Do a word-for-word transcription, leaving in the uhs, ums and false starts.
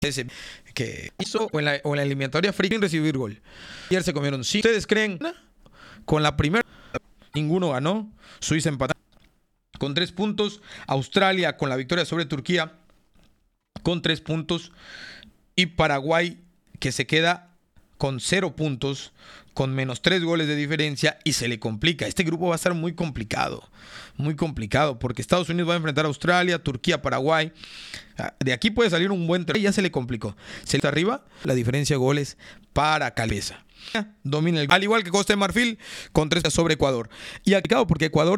ese que hizo o en la, o en la eliminatoria free sin recibir gol. Ayer se comieron cinco. ¿Ustedes creen? Con la primera, ninguno ganó. Suiza empató con tres puntos. Australia con la victoria sobre Turquía con tres puntos. Y Paraguay que se queda con cero puntos, con menos tres goles de diferencia y se le complica. Este grupo va a estar muy complicado, muy complicado, porque Estados Unidos va a enfrentar a Australia, Turquía, Paraguay. De aquí puede salir un buen y ya se le complicó. Se está arriba, la diferencia de goles para cabeza. Domina el, al igual que Costa de Marfil con tres sobre Ecuador. Y acá porque Ecuador